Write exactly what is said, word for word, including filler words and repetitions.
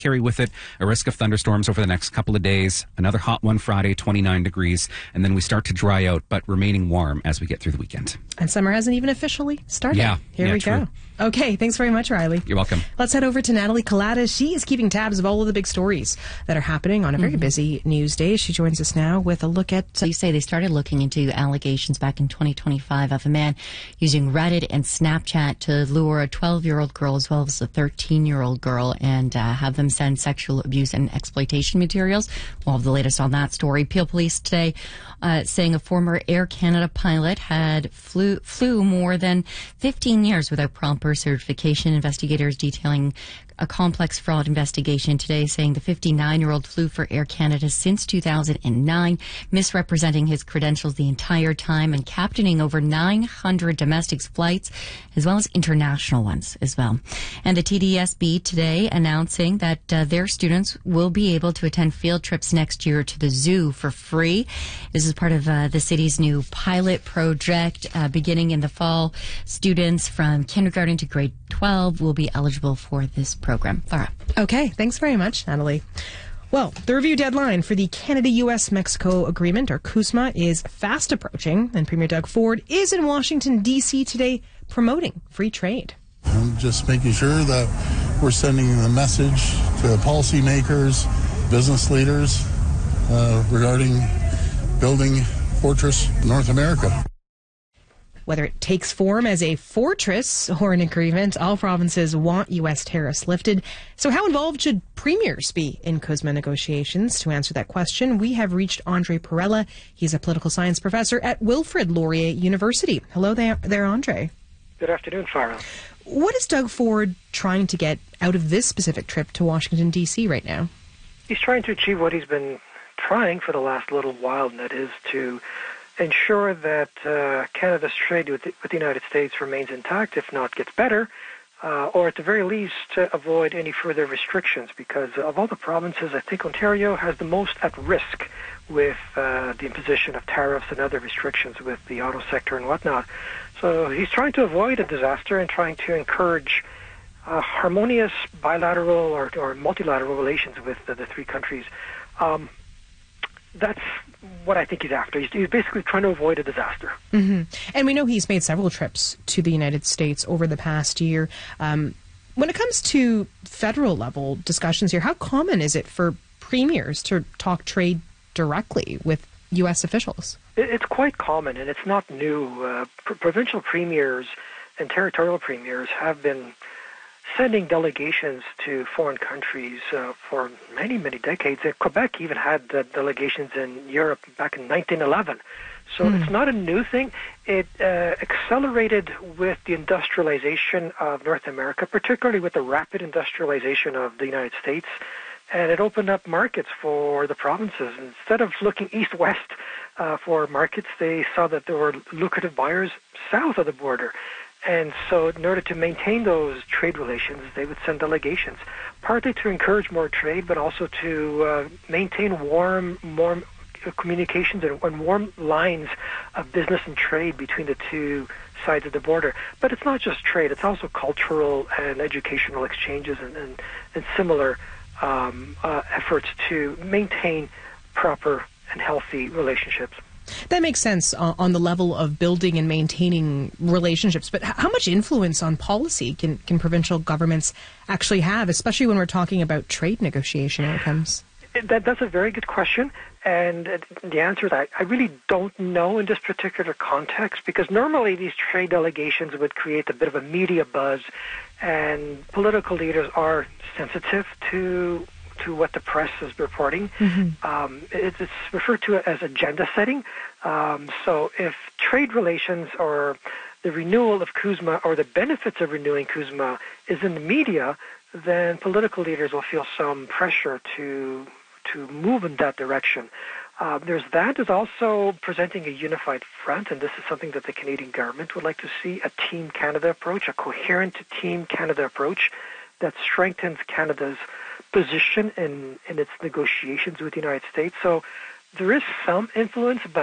carry with it a risk of thunderstorms over the next couple of days. Another hot one Friday, twenty-nine degrees, and then we start to dry out, but remaining warm as we get through the weekend. And summer hasn't even officially started. Yeah. Here yeah, we true. go. Okay, thanks very much, Riley. You're welcome. Let's head over to Natalie Collada. She is keeping tabs of all of the big stories that are happening on a very mm-hmm. busy news day. She joins us now with a look at... So you say they started looking into allegations back in twenty twenty-five of a man using Reddit and Snapchat to lure a twelve-year-old girl as well as a thirteen-year-old girl and uh, have them send sexual abuse and exploitation materials. We'll have the latest on that story. Peel Police today uh, saying a former Air Canada pilot had flew, flew more than fifteen years without proper certification. Investigators detailing a complex fraud investigation today saying the fifty-nine-year-old flew for Air Canada since two thousand nine, misrepresenting his credentials the entire time and captaining over nine hundred domestic flights as well as international ones as well. And the T D S B today announcing that uh, their students will be able to attend field trips next year to the zoo for free. This is part of uh, the city's new pilot project uh, beginning in the fall. Students from kindergarten to grade twelve will be eligible for this program. Laura. Okay, thanks very much, Natalie. Well, the review deadline for the Canada-U S Mexico Agreement, or CUSMA, is fast approaching, and Premier Doug Ford is in Washington, D C today promoting free trade. I'm just making sure that we're sending the message to policymakers, business leaders uh, regarding building Fortress North America. Whether it takes form as a fortress or an agreement, all provinces want U S tariffs lifted. So how involved should premiers be in CUSMA negotiations? To answer that question, we have reached Andre Perella. He's a political science professor at Wilfrid Laurier University. Hello there, there Andre. Good afternoon, Farrell. What is Doug Ford trying to get out of this specific trip to Washington, D C right now? He's trying to achieve what he's been trying for the last little while, and that is to ensure that uh, Canada's trade with the, with the United States remains intact, if not gets better, uh, or at the very least to avoid any further restrictions, because of all the provinces, I think Ontario has the most at risk with uh, the imposition of tariffs and other restrictions with the auto sector and whatnot. So he's trying to avoid a disaster and trying to encourage uh, harmonious bilateral or, or multilateral relations with uh, the three countries. Um, That's what I think he's after. He's, he's basically trying to avoid a disaster. Mm-hmm. And we know he's made several trips to the United States over the past year. Um, when it comes to federal level discussions here, how common is it for premiers to talk trade directly with U S officials? It, it's quite common, and it's not new. Uh, pr- provincial premiers and territorial premiers have been sending delegations to foreign countries uh, for many, many decades. And Quebec even had uh, delegations in Europe back in nineteen eleven. So mm. it's not a new thing. It uh, accelerated with the industrialization of North America, particularly with the rapid industrialization of the United States. And it opened up markets for the provinces. Instead of looking east-west uh, for markets, they saw that there were lucrative buyers south of the border. And so in order to maintain those trade relations, they would send delegations, partly to encourage more trade, but also to uh, maintain warm, warm communications and, and warm lines of business and trade between the two sides of the border. But it's not just trade, it's also cultural and educational exchanges and, and, and similar um, uh, efforts to maintain proper and healthy relationships. That makes sense uh, on the level of building and maintaining relationships. But h- how much influence on policy can, can provincial governments actually have, especially when we're talking about trade negotiation outcomes? That, that's a very good question. And uh, the answer is I, I really don't know in this particular context, because normally these trade delegations would create a bit of a media buzz, and political leaders are sensitive to to what the press is reporting. Mm-hmm. Um, it, it's referred to as agenda setting. Um, so if trade relations or the renewal of CUSMA or the benefits of renewing CUSMA is in the media, then political leaders will feel some pressure to to move in that direction. Uh, there's that. There's also presenting a unified front, and this is something that the Canadian government would like to see, a Team Canada approach, a coherent Team Canada approach that strengthens Canada's position in, in its negotiations with the United States. So there is some influence, but